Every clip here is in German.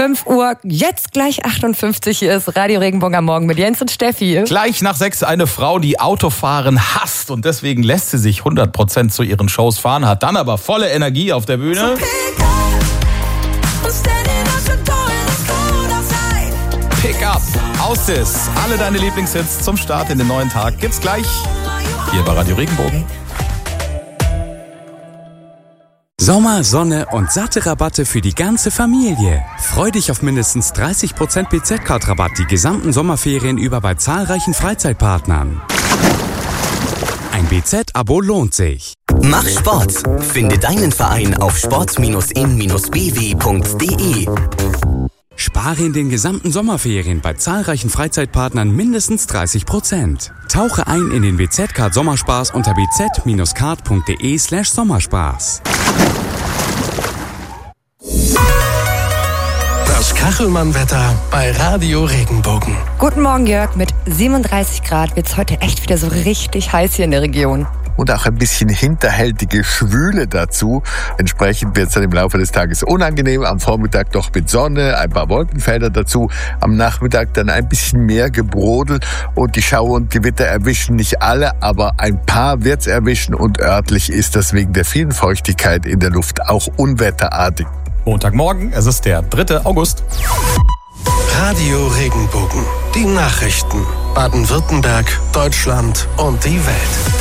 5 Uhr, jetzt gleich 58. Hier ist Radio Regenbogen am Morgen mit Jens und Steffi. Gleich nach 6 eine Frau, die Autofahren hasst und deswegen lässt sie sich 100% zu ihren Shows fahren, hat dann aber volle Energie auf der Bühne. Pick up, Austis, alle deine Lieblingshits zum Start in den neuen Tag gibt's gleich hier bei Radio Regenbogen. Sommer, Sonne und satte Rabatte für die ganze Familie. Freu dich auf mindestens 30% BZ-Card-Rabatt die gesamten Sommerferien über bei zahlreichen Freizeitpartnern. Ein BZ-Abo lohnt sich. Mach Sport. Finde deinen Verein auf sport-in-bw.de. Spare in den gesamten Sommerferien bei zahlreichen Freizeitpartnern mindestens 30%. Tauche ein in den BZ-Card Sommerspaß unter bz-card.de/Sommerspaß. Das Kachelmann-Wetter bei Radio Regenbogen. Guten Morgen, Jörg. Mit 37 Grad wird es heute echt wieder so richtig heiß hier in der Region. Und auch ein bisschen hinterhältige Schwüle dazu. Entsprechend wird es dann im Laufe des Tages unangenehm. Am Vormittag doch mit Sonne, ein paar Wolkenfelder dazu. Am Nachmittag dann ein bisschen mehr Gebrodel. Und die Schauer und Gewitter erwischen nicht alle, aber ein paar wird's erwischen. Und örtlich ist das wegen der vielen Feuchtigkeit in der Luft auch unwetterartig. Montagmorgen, es ist der 3. August. Radio Regenbogen. Die Nachrichten. Baden-Württemberg, Deutschland und die Welt.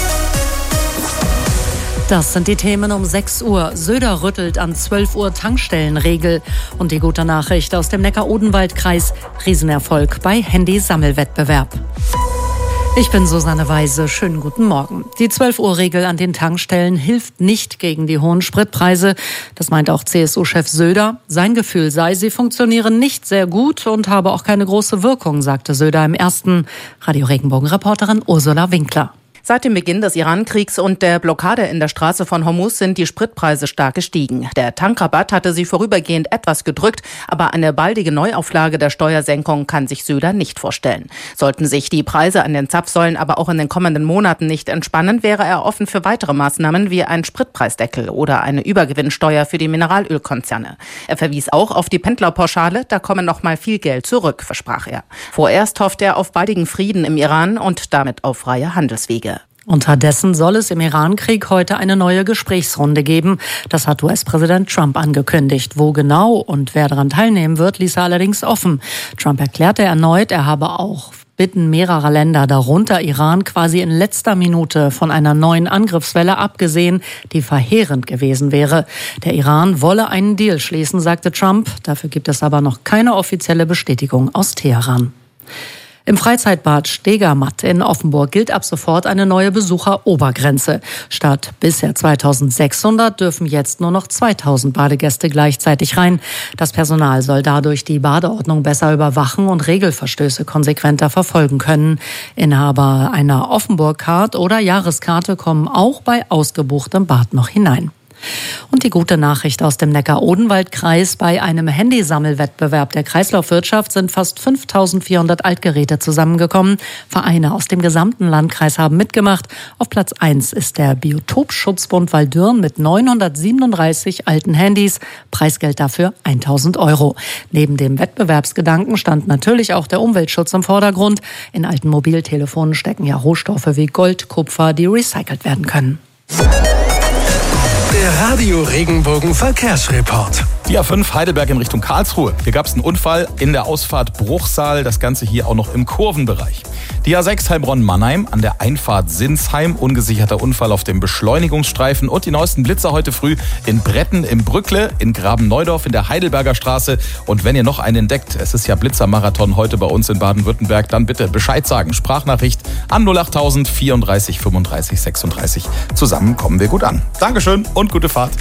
Das sind die Themen um 6 Uhr. Söder rüttelt an 12 Uhr Tankstellenregel. Und die gute Nachricht aus dem Neckar-Odenwald-Kreis. Riesenerfolg bei Handy-Sammelwettbewerb. Ich bin Susanne Weise. Schönen guten Morgen. Die 12-Uhr-Regel an den Tankstellen hilft nicht gegen die hohen Spritpreise. Das meint auch CSU-Chef Söder. Sein Gefühl sei, sie funktionieren nicht sehr gut und habe auch keine große Wirkung, sagte Söder im ersten. Radio Regenbogen-Reporterin Ursula Winkler. Seit dem Beginn des Iran-Kriegs und der Blockade in der Straße von Hormuz sind die Spritpreise stark gestiegen. Der Tankrabatt hatte sie vorübergehend etwas gedrückt, aber eine baldige Neuauflage der Steuersenkung kann sich Söder nicht vorstellen. Sollten sich die Preise an den Zapfsäulen aber auch in den kommenden Monaten nicht entspannen, wäre er offen für weitere Maßnahmen wie einen Spritpreisdeckel oder eine Übergewinnsteuer für die Mineralölkonzerne. Er verwies auch auf die Pendlerpauschale, da komme noch mal viel Geld zurück, versprach er. Vorerst hofft er auf baldigen Frieden im Iran und damit auf freie Handelswege. Unterdessen soll es im Iran-Krieg heute eine neue Gesprächsrunde geben. Das hat US-Präsident Trump angekündigt. Wo genau und wer daran teilnehmen wird, ließ er allerdings offen. Trump erklärte erneut, er habe auch Bitten mehrerer Länder, darunter Iran, quasi in letzter Minute von einer neuen Angriffswelle abgesehen, die verheerend gewesen wäre. Der Iran wolle einen Deal schließen, sagte Trump. Dafür gibt es aber noch keine offizielle Bestätigung aus Teheran. Im Freizeitbad Stegermatt in Offenburg gilt ab sofort eine neue Besucherobergrenze. Statt bisher 2600 dürfen jetzt nur noch 2000 Badegäste gleichzeitig rein. Das Personal soll dadurch die Badeordnung besser überwachen und Regelverstöße konsequenter verfolgen können. Inhaber einer Offenburg-Card oder Jahreskarte kommen auch bei ausgebuchtem Bad noch hinein. Und die gute Nachricht aus dem Neckar-Odenwald-Kreis: Bei einem Handysammelwettbewerb der Kreislaufwirtschaft sind fast 5.400 Altgeräte zusammengekommen. Vereine aus dem gesamten Landkreis haben mitgemacht. Auf Platz 1 ist der Biotopschutzbund Waldürn mit 937 alten Handys. Preisgeld dafür 1.000 €. Neben dem Wettbewerbsgedanken stand natürlich auch der Umweltschutz im Vordergrund. In alten Mobiltelefonen stecken ja Rohstoffe wie Gold, Kupfer, die recycelt werden können. Der Radio Regenbogen Verkehrsreport. Die A5 Heidelberg in Richtung Karlsruhe. Hier gab es einen Unfall in der Ausfahrt Bruchsal. Das Ganze hier auch noch im Kurvenbereich. Die A6 Heilbronn-Mannheim an der Einfahrt Sinsheim. Ungesicherter Unfall auf dem Beschleunigungsstreifen. Und die neuesten Blitzer heute früh in Bretten im Brückle, in Graben-Neudorf in der Heidelberger Straße. Und wenn ihr noch einen entdeckt, es ist ja Blitzermarathon heute bei uns in Baden-Württemberg, dann bitte Bescheid sagen. Sprachnachricht an 08000 34 35 36. Zusammen kommen wir gut an. Dankeschön und gute Fahrt.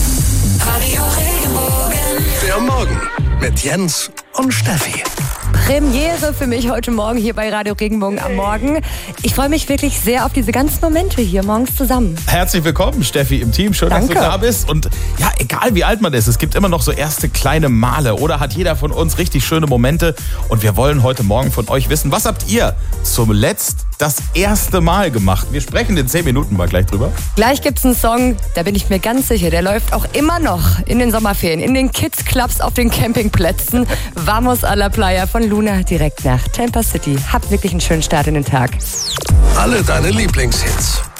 Der Morgen mit Jens und Steffi. Premiere für mich heute Morgen hier bei Radio Regenbogen am Morgen. Ich freue mich wirklich sehr auf diese ganzen Momente hier morgens zusammen. Herzlich willkommen, Steffi, im Team. Schön, Danke. dass du da bist. Und ja, egal wie alt man ist, es gibt immer noch so erste kleine Male. Oder hat jeder von uns richtig schöne Momente. Und wir wollen heute Morgen von euch wissen, was habt ihr zuletzt das erste Mal gemacht? Wir sprechen in 10 Minuten mal gleich drüber. Gleich gibt's einen Song, da bin ich mir ganz sicher, der läuft auch immer noch in den Sommerferien, in den Kids-Clubs auf den Campingplätzen. Vamos a la Playa von Luna direkt nach Tampa City. Habt wirklich einen schönen Start in den Tag. Alle deine Lieblingshits.